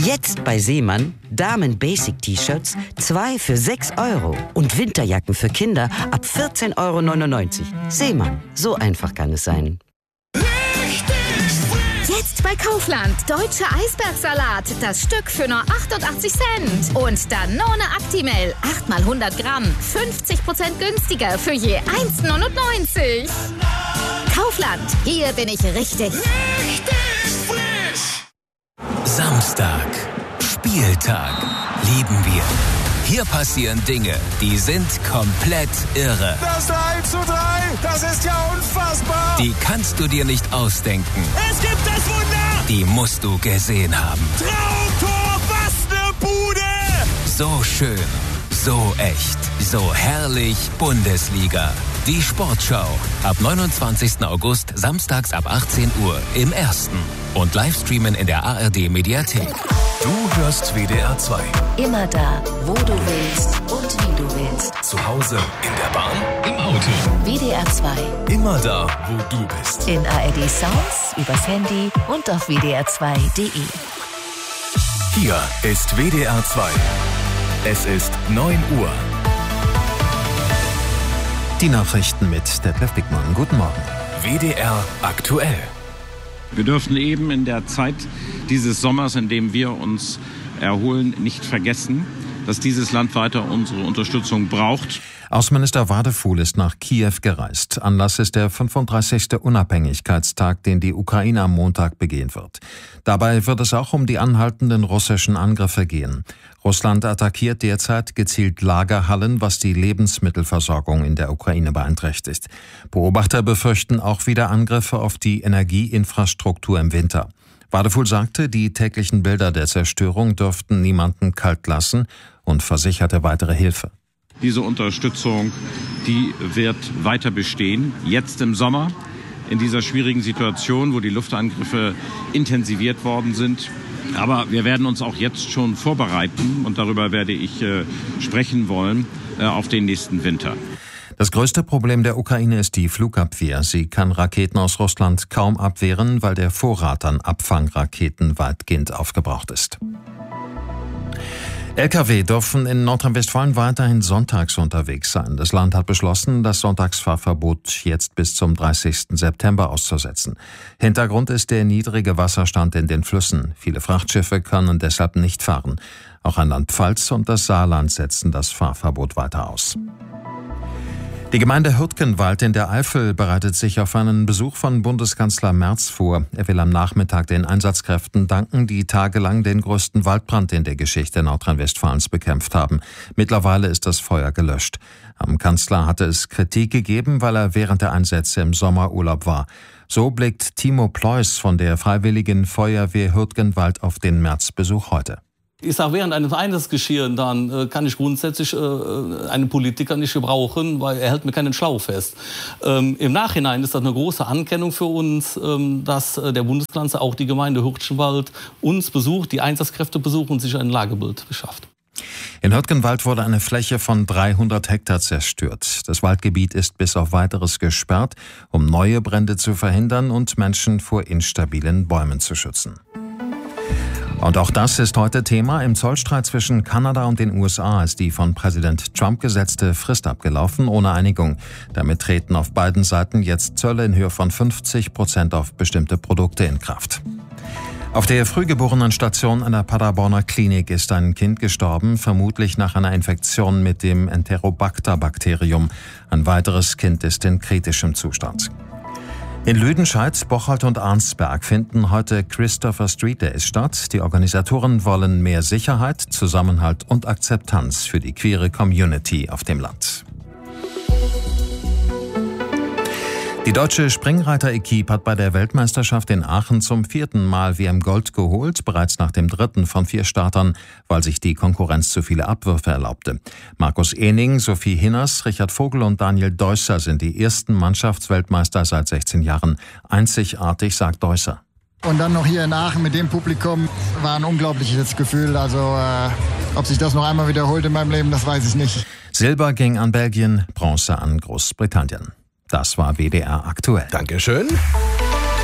Jetzt bei Seemann Damen-Basic-T-Shirts 2 für 6 € und Winterjacken für Kinder ab 14,99 €. Seemann, so einfach kann es sein. Jetzt bei Kaufland. Deutscher Eisbergsalat. Das Stück für nur 88 Cent. Und Danone Actimel. 8 mal 100 Gramm. 50% günstiger für je 1,99 €. Kaufland. Hier bin ich richtig. Samstag. Spieltag. Lieben wir. Hier passieren Dinge, die sind komplett irre. Das 3:3, das ist ja unfassbar. Die kannst du dir nicht ausdenken. Es gibt das Wunder. Die musst du gesehen haben. Traumtor, was ne Bude. So schön, so echt, so herrlich Bundesliga. Die Sportschau. Ab 29. August, samstags ab 18 Uhr im Ersten. Und Livestreamen in der ARD-Mediathek. Du hörst WDR 2. Immer da, wo du willst und wie du willst. Zu Hause, in der Bahn, im Auto. WDR 2. Immer da, wo du bist. In ARD Sounds, übers Handy und auf wdr2.de. Hier ist WDR 2. Es ist 9 Uhr. Die Nachrichten mit Detlef Dickmann. Guten Morgen. WDR aktuell. Wir dürfen eben in der Zeit dieses Sommers, in dem wir uns erholen, nicht vergessen, dass dieses Land weiter unsere Unterstützung braucht. Außenminister Wadefuhl ist nach Kiew gereist. Anlass ist der 35. Unabhängigkeitstag, den die Ukraine am Montag begehen wird. Dabei wird es auch um die anhaltenden russischen Angriffe gehen. Russland attackiert derzeit gezielt Lagerhallen, was die Lebensmittelversorgung in der Ukraine beeinträchtigt. Beobachter befürchten auch wieder Angriffe auf die Energieinfrastruktur im Winter. Wadefuhl sagte, die täglichen Bilder der Zerstörung dürften niemanden kalt lassen und versicherte weitere Hilfe. Diese Unterstützung, die wird weiter bestehen, jetzt im Sommer, in dieser schwierigen Situation, wo die Luftangriffe intensiviert worden sind. Aber wir werden uns auch jetzt schon vorbereiten, und darüber werde ich sprechen wollen, auf den nächsten Winter. Das größte Problem der Ukraine ist die Flugabwehr. Sie kann Raketen aus Russland kaum abwehren, weil der Vorrat an Abfangraketen weitgehend aufgebraucht ist. Lkw dürfen in Nordrhein-Westfalen weiterhin sonntags unterwegs sein. Das Land hat beschlossen, das Sonntagsfahrverbot jetzt bis zum 30. September auszusetzen. Hintergrund ist der niedrige Wasserstand in den Flüssen. Viele Frachtschiffe können deshalb nicht fahren. Auch Rheinland-Pfalz und das Saarland setzen das Fahrverbot weiter aus. Die Gemeinde Hürtgenwald in der Eifel bereitet sich auf einen Besuch von Bundeskanzler Merz vor. Er will am Nachmittag den Einsatzkräften danken, die tagelang den größten Waldbrand in der Geschichte Nordrhein-Westfalens bekämpft haben. Mittlerweile ist das Feuer gelöscht. Am Kanzler hatte es Kritik gegeben, weil er während der Einsätze im Sommerurlaub war. So blickt Timo Pleuß von der Freiwilligen Feuerwehr Hürtgenwald auf den Merz-Besuch heute. Ich sage, während eines Einsatzgeschehens dann kann ich grundsätzlich einen Politiker nicht gebrauchen, weil er hält mir keinen Schlauch fest. Im Nachhinein ist das eine große Anerkennung für uns, dass der Bundeskanzler auch die Gemeinde Hürtgenwald uns besucht, die Einsatzkräfte besucht und sich ein Lagebild beschafft. In Hürtgenwald wurde eine Fläche von 300 Hektar zerstört. Das Waldgebiet ist bis auf Weiteres gesperrt, um neue Brände zu verhindern und Menschen vor instabilen Bäumen zu schützen. Und auch das ist heute Thema. Im Zollstreit zwischen Kanada und den USA ist die von Präsident Trump gesetzte Frist abgelaufen, ohne Einigung. Damit treten auf beiden Seiten jetzt Zölle in Höhe von 50% auf bestimmte Produkte in Kraft. Auf der Frühgeborenen-Station einer Paderborner Klinik ist ein Kind gestorben, vermutlich nach einer Infektion mit dem Enterobacter-Bakterium. Ein weiteres Kind ist in kritischem Zustand. In Lüdenscheid, Bocholt und Arnsberg finden heute Christopher Street Days statt. Die Organisatoren wollen mehr Sicherheit, Zusammenhalt und Akzeptanz für die queere Community auf dem Land. Die deutsche Springreiter-Equipe hat bei der Weltmeisterschaft in Aachen zum 4. Mal WM-Gold geholt, bereits nach dem 3. von 4 Startern, weil sich die Konkurrenz zu viele Abwürfe erlaubte. Markus Ehning, Sophie Hinners, Richard Vogel und Daniel Deusser sind die ersten Mannschaftsweltmeister seit 16 Jahren. Einzigartig, sagt Deusser. Und dann noch hier in Aachen mit dem Publikum war ein unglaubliches Gefühl. Also ob sich das noch einmal wiederholt in meinem Leben, das weiß ich nicht. Silber ging an Belgien, Bronze an Großbritannien. Das war WDR aktuell. Dankeschön.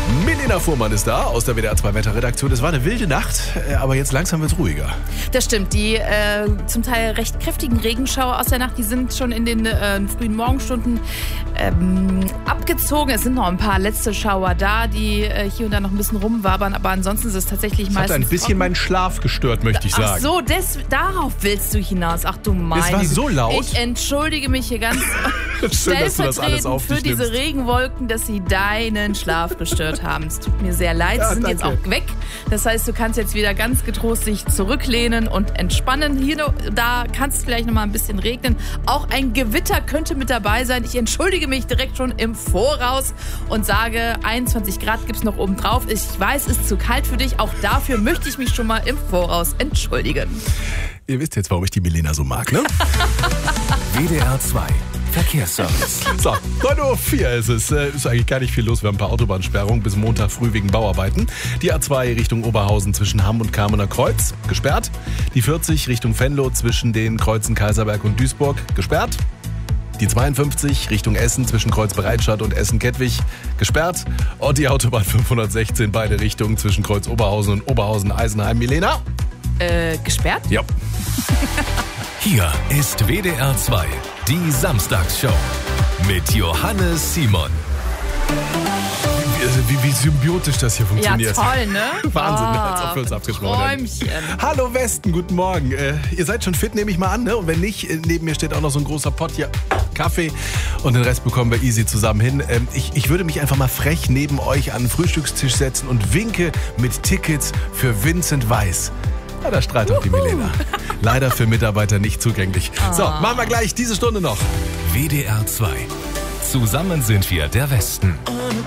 Milena Fuhrmann ist da aus der WDR 2 Wetterredaktion. Es war eine wilde Nacht, aber jetzt langsam wird es ruhiger. Das stimmt. Die zum Teil recht kräftigen Regenschauer aus der Nacht, die sind schon in den frühen Morgenstunden abgezogen. Es sind noch ein paar letzte Schauer da, die hier und da noch ein bisschen rumwabern, aber ansonsten ist es tatsächlich meistens... Das hat ein bisschen meinen Schlaf gestört, möchte ich sagen. Ach so, darauf willst du hinaus. Ach du meine. Es war so laut. Ich entschuldige mich hier ganz schön, dass du das alles auf dich für diese nimmst. Regenwolken, dass sie deinen Schlaf gestört haben. Es tut mir sehr leid, sie sind jetzt auch weg. Das heißt, du kannst jetzt wieder ganz getrost dich zurücklehnen und entspannen. Hier, da kann es vielleicht noch mal ein bisschen regnen. Auch ein Gewitter könnte mit dabei sein. Ich entschuldige mich direkt schon im Voraus und sage, 21 Grad gibt es noch oben drauf. Ich weiß, es ist zu kalt für dich. Auch dafür möchte ich mich schon mal im Voraus entschuldigen. Ihr wisst jetzt, warum ich die Milena so mag, ne? WDR 2 Verkehrsservice. So, 9:04 Uhr ist es. Ist eigentlich gar nicht viel los. Wir haben ein paar Autobahnsperrungen bis Montag früh wegen Bauarbeiten. Die A2 Richtung Oberhausen zwischen Hamm und Kamener Kreuz, gesperrt. Die 40 Richtung Venlo zwischen den Kreuzen Kaiserberg und Duisburg, gesperrt. Die 52 Richtung Essen zwischen Kreuz-Bereitstadt und Essen-Kettwig, gesperrt. Und die Autobahn 516 beide Richtungen zwischen Kreuz Oberhausen und Oberhausen-Eisenheim. Milena? Gesperrt? Ja. Hier ist WDR 2, die Samstagsshow mit Johannes Simon. Wie symbiotisch das hier funktioniert. Ja, toll, ne? Wahnsinn, als ob wir uns abgesprochen haben. Träumchen. Hallo Westen, guten Morgen. Ihr seid schon fit, nehme ich mal an, ne? Und wenn nicht, neben mir steht auch noch so ein großer Pott hier Kaffee und den Rest bekommen wir easy zusammen hin. Ich würde mich einfach mal frech neben euch an den Frühstückstisch setzen und winke mit Tickets für Vincent Weiss. Ja, da strahlt auch die Milena. Leider für Mitarbeiter nicht zugänglich. So, machen wir gleich diese Stunde noch. WDR 2. Zusammen sind wir der Westen.